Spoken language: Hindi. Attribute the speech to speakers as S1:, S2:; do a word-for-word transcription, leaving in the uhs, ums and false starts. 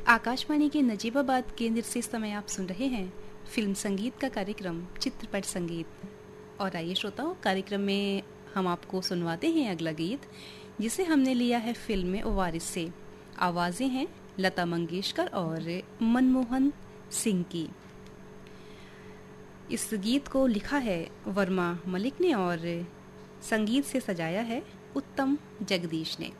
S1: आकाशवाणी के नजीबाबाद केंद्र से इस समय आप सुन रहे हैं फिल्म संगीत का कार्यक्रम चित्रपट संगीत। और आइए श्रोताओं, कार्यक्रम में हम आपको सुनवाते हैं अगला गीत, जिसे हमने लिया है फिल्म में वारिस से। आवाज़ें हैं लता मंगेशकर और मनमोहन सिंह की। इस गीत को लिखा है वर्मा मलिक ने और संगीत से सजाया है उत्तम जगदीश ने।